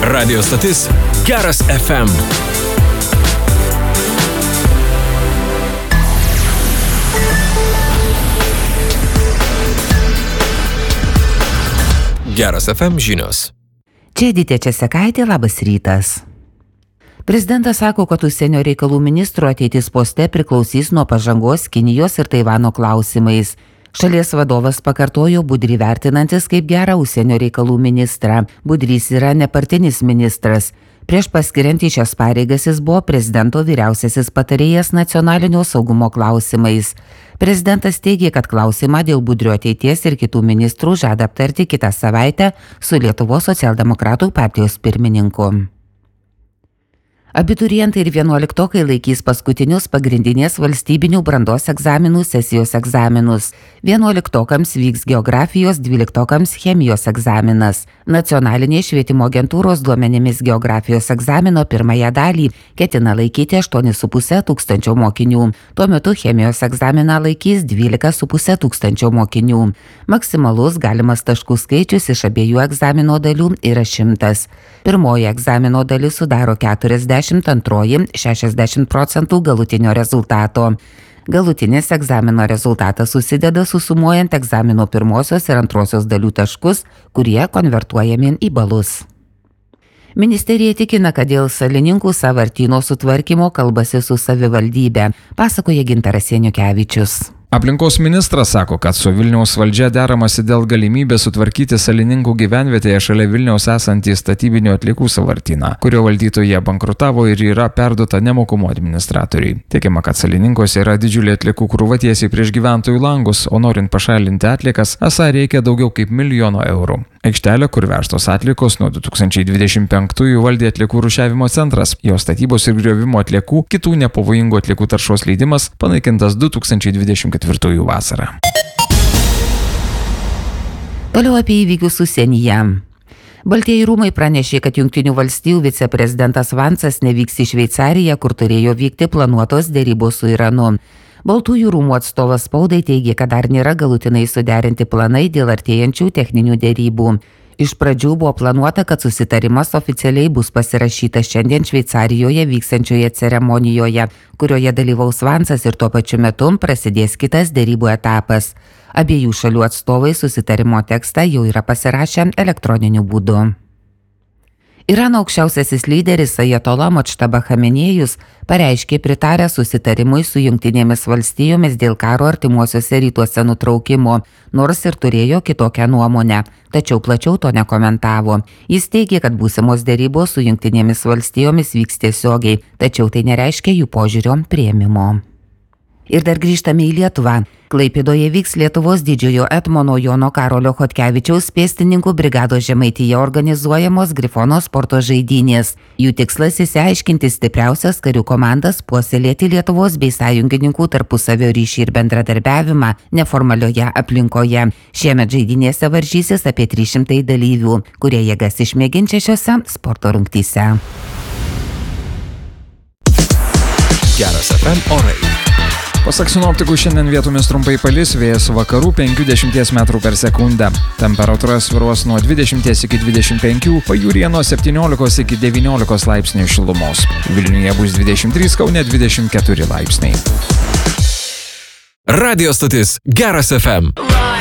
Radio stotis Geras FM. Geras FM žinios. Čia Editė Česekaitė, labas rytas. Prezidentas sako, kad užsienio reikalų ministro ateitis poste priklausys nuo pažangos Kinijos ir Taivano klausimais. Šalies vadovas pakartojo Budrį vertinantis kaip gerą užsienio reikalų ministrą. Budrys yra nepartinis ministras. Prieš paskiriant į šias pareigas jis buvo prezidento vyriausiasis patarėjas nacionalinio saugumo klausimais. Prezidentas teigė, kad klausimą dėl Budrio ateities ir kitų ministrų žada aptarti kitą savaitę su Lietuvos socialdemokratų partijos pirmininku. Abiturientai ir 11-okai laikys paskutinius pagrindinės valstybinių brandos egzaminų sesijos egzaminus. 11-okams vyks geografijos, 12-okams chemijos egzaminas. Nacionalinės švietimo agentūros duomenimis geografijos egzamino pirmąją dalį ketina laikyti 8,5 tūkstančio mokinių. Tuo metu chemijos egzaminą laikys 12,5 tūkstančio mokinių. Maksimalus galimas taškų skaičius iš abiejų egzamino dalių yra 100. Pirmoji egzamino dalis sudaro 40, antroji 60% galutinio rezultato. Galutinis egzamino rezultatas susideda susumuojant egzamino pirmosios ir antrosios dalių taškus, kurie konvertuojami į balus. Ministerija tikina, kad dėl Salininkų sąvartyno sutvarkymo kalbasi su savivaldybe, pasakoja Gintaras Janukevičius. Aplinkos ministras sako, kad su Vilniaus valdžia deramasi dėl galimybės sutvarkyti Salininkų gyvenvietėje šalia Vilniaus esantį statybinių atliekų sąvartyną, kurio valdytoje bankrutavo ir yra perduota nemokumo administratoriui. Tikima, kad Salininkuose yra didžiulė atliekų krūva tiesiai prieš gyventojų langus, o norint pašalinti atliekas, esą reikia daugiau kaip 1 milijono eurų. Aikštelė, kur vežtos atliekos, nuo 2025 valdė atliekų rūšiavimo centras. Jo statybos ir griovimo atliekų, kitų nepavojingų atliekų taršos leidimas panaikintas 2024 vasarą. Toliau apie įvykius užsienyje. Baltieji rūmai pranešė, kad Jungtinių valstijų viceprezidentas Vansas nevyks į Šveicariją, kur turėjo vykti planuotos derybos su Iranu. Baltųjų rūmų atstovas spaudai teigė, kad dar nėra galutinai suderinti planai dėl artėjančių techninių derybų. Iš pradžių buvo planuota, kad susitarimas oficialiai bus pasirašytas šiandien Šveicarijoje vykstančioje ceremonijoje, kurioje dalyvaus Vansas ir tuo pačiu metu prasidės kitas derybų etapas. Abiejų šalių atstovai susitarimo tekstą jau yra pasirašę elektroniniu būdu. Irano aukščiausiasis lyderis Ajatola Modžtaba Chamenėjus pareiškė pritarę susitarimui su Jungtinėmis valstijomis dėl karo artimuosiuose rytuose nutraukimo, nors ir turėjo kitokią nuomonę, tačiau plačiau to nekomentavo. Jis teigė, kad būsimos derybos su Jungtinėmis valstijomis vyks tiesiogiai, tačiau tai nereiškia jų požiūrio priėmimo. Ir dar grįžtame į Lietuvą. Klaipėdoje vyks Lietuvos didžiojo etmono Jono Karolio Chodkevičiaus pėstininkų brigados Žemaitija organizuojamos Grifono sporto žaidynės. Jų tikslas išsiaiškinti stipriausias karių komandas, puoselėti Lietuvos bei sąjungininkų tarpusavio ryšį ir bendradarbiavimą neformalioje aplinkoje. Šiemet žaidynėse varžysis apie 300 dalyvių, kurie jėgas išmėgins šiose sporto rungtyse. Geras FM orai. Pasak sinoptikų, šiandien vietomis trumpai palis, vėjas vakarų 50 metrų per sekundę. Temperatūra svyruos nuo 20 iki 25, pajūryje nuo 17 iki 19 laipsnių šilumos. Vilniuje bus 23, Kaune 24 laipsniai. Radio stotis Geras FM.